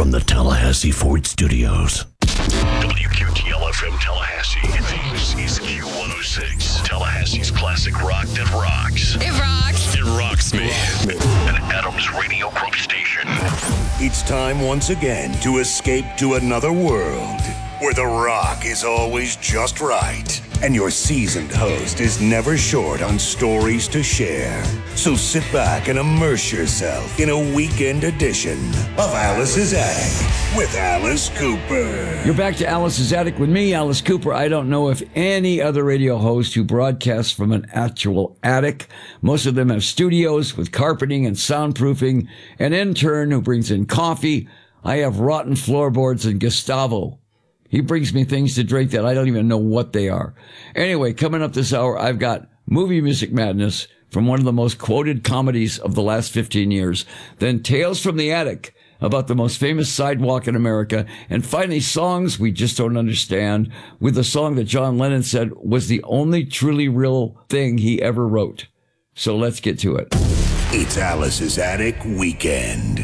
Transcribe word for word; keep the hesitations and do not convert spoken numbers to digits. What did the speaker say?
from the Tallahassee Ford Studios. W Q T L F M Tallahassee. This is Q one oh six. Tallahassee's classic rock that rocks. It rocks. It rocks me. An Adams Radio Group station. It's time once again to escape to another world where the rock is always just right. And your seasoned host is never short on stories to share. So sit back and immerse yourself in a weekend edition of Alice's Attic with Alice Cooper. You're back to Alice's Attic with me, Alice Cooper. I don't know if any other radio host who broadcasts from an actual attic. Most of them have studios with carpeting and soundproofing, an intern who brings in coffee. I have rotten floorboards and Gustavo. He brings me things to drink that I don't even know what they are. Anyway, coming up this hour, I've got movie music madness from one of the most quoted comedies of the last fifteen years. Then Tales from the Attic about the most famous sidewalk in America. And finally, songs we just don't understand with the song that John Lennon said was the only truly real thing he ever wrote. So let's get to it. It's Alice's Attic Weekend.